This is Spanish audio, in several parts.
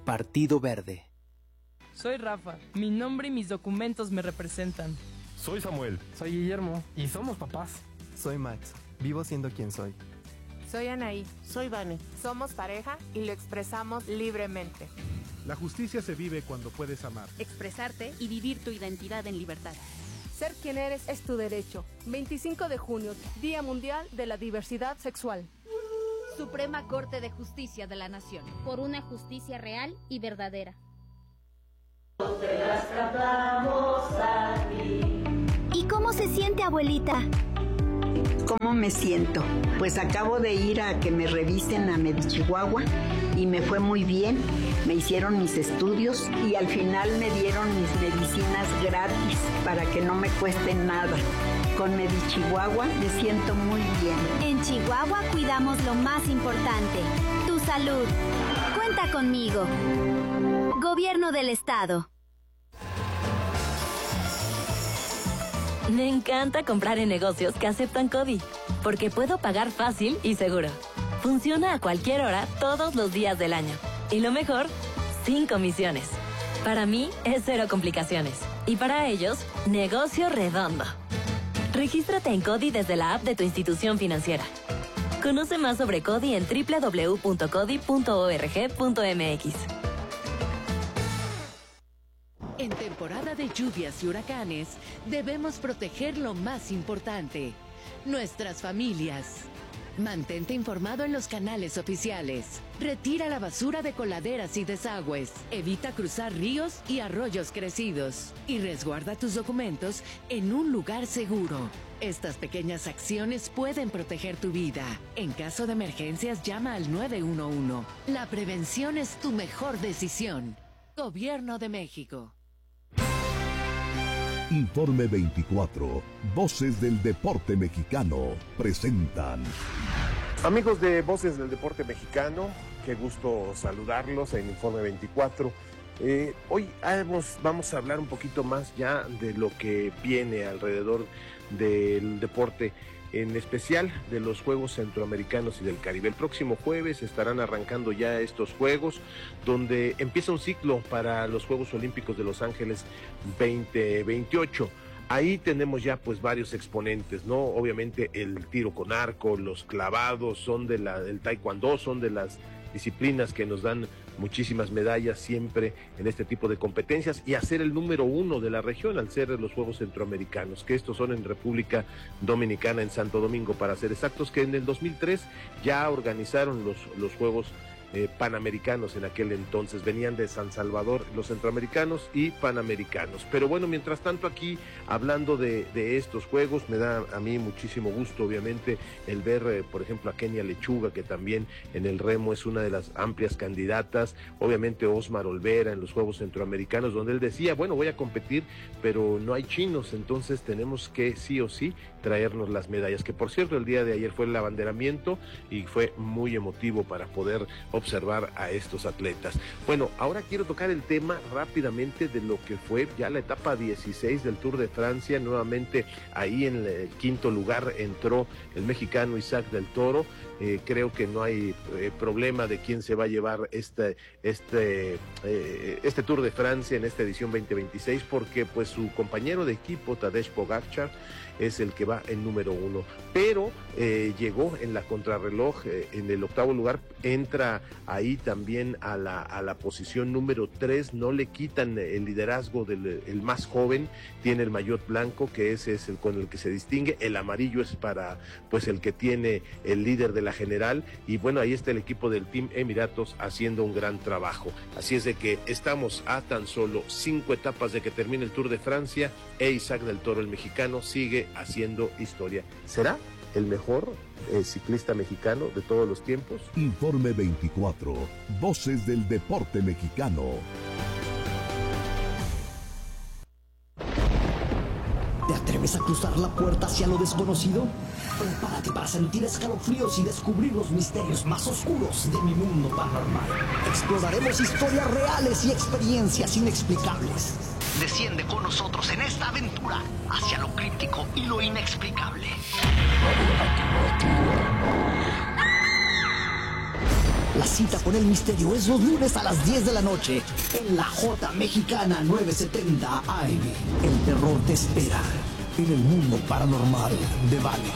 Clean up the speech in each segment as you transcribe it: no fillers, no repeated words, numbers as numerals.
Partido Verde. Soy Rafa. Mi nombre y mis documentos me representan. Soy Samuel. Soy Guillermo. Y somos papás. Soy Max. Vivo siendo quien soy. Soy Anaí. Soy Vane. Somos pareja y lo expresamos libremente. La justicia se vive cuando puedes amar, expresarte y vivir tu identidad en libertad. Ser quien eres es tu derecho. 25 de junio, Día Mundial de la Diversidad Sexual. Suprema Corte de Justicia de la Nación. Por una justicia real y verdadera. Te las cantamos aquí. ¿Y cómo se siente, abuelita? ¿Cómo me siento? Pues acabo de ir a que me revisen a Medichihuahua y me fue muy bien. Me hicieron mis estudios y al final me dieron mis medicinas gratis para que no me cuesten nada. Con Medichihuahua me siento muy bien. En Chihuahua cuidamos lo más importante, tu salud. Cuenta conmigo. Gobierno del Estado. Me encanta comprar en negocios que aceptan CODI, porque puedo pagar fácil y seguro. Funciona a cualquier hora, todos los días del año. Y lo mejor, sin comisiones. Para mí, es cero complicaciones. Y para ellos, negocio redondo. Regístrate en CODI desde la app de tu institución financiera. Conoce más sobre CODI en www.codi.org.mx. En temporada de lluvias y huracanes, debemos proteger lo más importante, nuestras familias. Mantente informado en los canales oficiales. Retira la basura de coladeras y desagües. Evita cruzar ríos y arroyos crecidos. Y resguarda tus documentos en un lugar seguro. Estas pequeñas acciones pueden proteger tu vida. En caso de emergencias, llama al 911. La prevención es tu mejor decisión. Gobierno de México. Informe 24, Voces del Deporte Mexicano, presentan. Amigos de Voces del Deporte Mexicano, qué gusto saludarlos en Informe 24. Hoy vamos a hablar un poquito más ya de lo que viene alrededor del deporte, en especial de los Juegos Centroamericanos y del Caribe. El próximo jueves estarán arrancando ya estos Juegos, donde empieza un ciclo para los Juegos Olímpicos de Los Ángeles 2028. Ahí tenemos ya pues varios exponentes, ¿no? Obviamente el tiro con arco, los clavados, el taekwondo, son de las disciplinas que nos dan muchísimas medallas siempre en este tipo de competencias, y a ser el número 1 de la región al ser los Juegos Centroamericanos, que estos son en República Dominicana, en Santo Domingo para ser exactos, que en el 2003 ya organizaron los Juegos Panamericanos. En aquel entonces venían de San Salvador los centroamericanos y panamericanos. Pero bueno, mientras tanto, aquí hablando de estos juegos, me da a mí muchísimo gusto obviamente el ver por ejemplo a Kenia Lechuga, que también en el remo es una de las amplias candidatas, obviamente Osmar Olvera en los Juegos Centroamericanos, donde él decía, bueno, voy a competir, pero no hay chinos, entonces tenemos que sí o sí traernos las medallas, que por cierto el día de ayer fue el abanderamiento y fue muy emotivo para poder observar a estos atletas. Bueno, ahora quiero tocar el tema rápidamente de lo que fue ya la etapa 16 del Tour de Francia. Nuevamente ahí en el quinto lugar entró el mexicano Isaac del Toro. Creo que no hay problema de quién se va a llevar este Tour de Francia en esta edición 2026, porque pues su compañero de equipo Tadej Pogačar es el que va en número 1, pero llegó en la contrarreloj en el octavo lugar, entra ahí también a la posición número 3, no le quitan el liderazgo del el más joven, tiene el maillot blanco, que ese es el con el que se distingue, el amarillo es para pues el que tiene el líder de la general, y bueno, ahí está el equipo del Team Emiratos haciendo un gran trabajo. Así es de que estamos a tan solo 5 etapas de que termine el Tour de Francia, e Isaac del Toro, el mexicano, sigue haciendo historia. ¿Será el mejor ciclista mexicano de todos los tiempos? Informe 24, Voces del Deporte Mexicano. ¿Te atreves a cruzar la puerta hacia lo desconocido? Prepárate para sentir escalofríos y descubrir los misterios más oscuros de mi mundo paranormal. Exploraremos historias reales y experiencias inexplicables. Desciende con nosotros en esta aventura hacia lo críptico y lo inexplicable. La cita con el misterio es los lunes a las 10 de la noche en la J Mexicana 970 AM. El terror te espera en el mundo paranormal de Vale.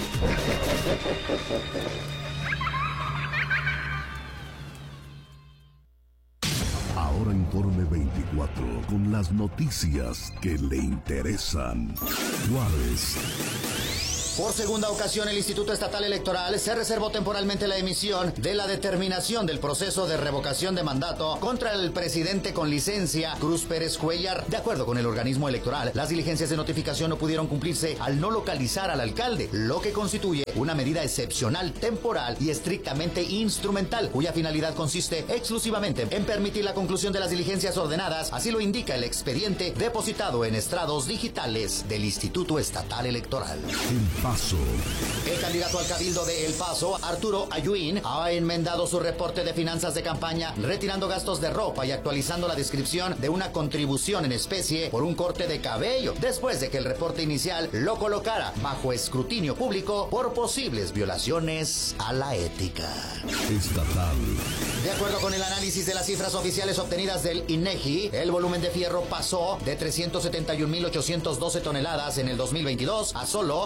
Ahora Informe 24 con las noticias que le interesan. Juárez. Por segunda ocasión, el Instituto Estatal Electoral se reservó temporalmente la emisión de la determinación del proceso de revocación de mandato contra el presidente con licencia, Cruz Pérez Cuellar. De acuerdo con el organismo electoral, las diligencias de notificación no pudieron cumplirse al no localizar al alcalde, lo que constituye una medida excepcional, temporal y estrictamente instrumental, cuya finalidad consiste exclusivamente en permitir la conclusión de las diligencias ordenadas. Así lo indica el expediente depositado en estrados digitales del Instituto Estatal Electoral. Paso. El candidato al Cabildo de El Paso, Arturo Ayuín, ha enmendado su reporte de finanzas de campaña, retirando gastos de ropa y actualizando la descripción de una contribución en especie por un corte de cabello, después de que el reporte inicial lo colocara bajo escrutinio público por posibles violaciones a la ética. Estatal. De acuerdo con el análisis de las cifras oficiales obtenidas del INEGI, el volumen de fierro pasó de 371.812 toneladas en el 2022 a solo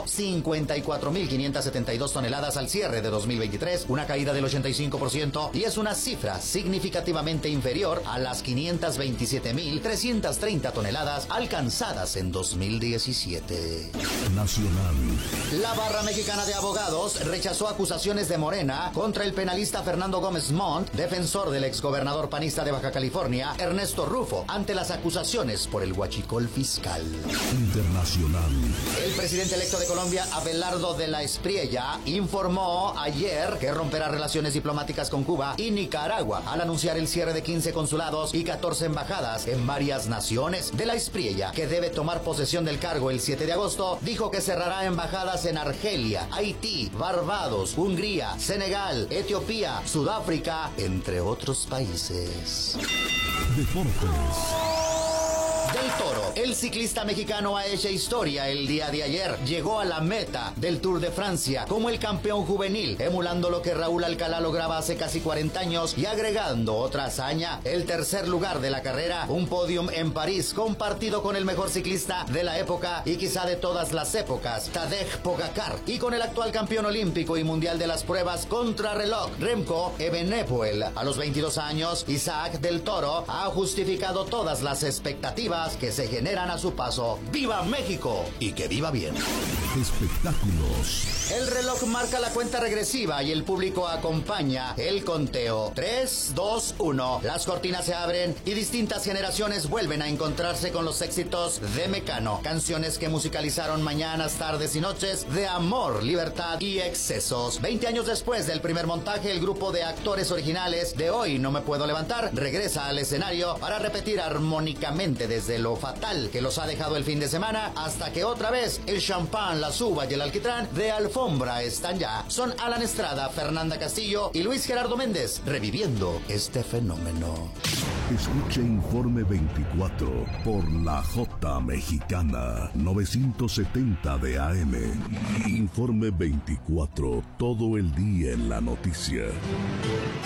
54.572 toneladas al cierre de 2023, una caída del 85%, y es una cifra significativamente inferior a las 527.330 toneladas alcanzadas en 2017. Nacional. La Barra Mexicana de Abogados rechazó acusaciones de Morena contra el penalista Fernando Gómez Montt, defensor del exgobernador panista de Baja California, Ernesto Rufo, ante las acusaciones por el huachicol fiscal. Internacional. El presidente electo de Colombia, Abelardo de la Espriella, informó ayer que romperá relaciones diplomáticas con Cuba y Nicaragua al anunciar el cierre de 15 consulados y 14 embajadas en varias naciones. De la Espriella, que debe tomar posesión del cargo el 7 de agosto, dijo que cerrará embajadas en Argelia, Haití, Barbados, Hungría, Senegal, Etiopía, Sudáfrica, entre otros países. Deportes. Del Toro, el ciclista mexicano ha hecho historia el día de ayer. Llegó a la meta del Tour de Francia como el campeón juvenil, emulando lo que Raúl Alcalá lograba hace casi 40 años y agregando otra hazaña, el tercer lugar de la carrera, un podium en París compartido con el mejor ciclista de la época y quizá de todas las épocas, Tadej Pogacar, y con el actual campeón olímpico y mundial de las pruebas contrarreloj, Remco Evenepoel. A los 22 años, Isaac del Toro ha justificado todas las expectativas que se generan a su paso. ¡Viva México! Y que viva bien. Espectáculos. El reloj marca la cuenta regresiva y el público acompaña el conteo. 3, 2, 1. Las cortinas se abren y distintas generaciones vuelven a encontrarse con los éxitos de Mecano. Canciones que musicalizaron mañanas, tardes y noches de amor, libertad y excesos. 20 años después del primer montaje, el grupo de actores originales de Hoy No Me Puedo Levantar regresa al escenario para repetir armónicamente desde lo fatal que los ha dejado el fin de semana hasta que otra vez el champán, la uva y el alquitrán de alfombra están ya. Son Alan Estrada, Fernanda Castillo y Luis Gerardo Méndez reviviendo este fenómeno. Escuche Informe 24 por la J Mexicana 970 de AM. Informe 24, todo el día en la noticia.